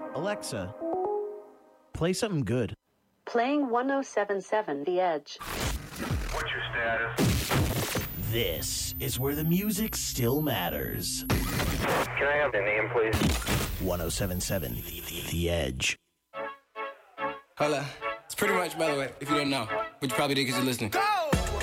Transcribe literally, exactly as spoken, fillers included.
Alexa, play something good. Playing one oh seven point seven The Edge. What's your status? This is where the music still matters. Can I have the name, please? one oh seven point seven The, the, the Edge. Hola. It's pretty much, by the way, if you don't know. But you probably did because you're listening. Go!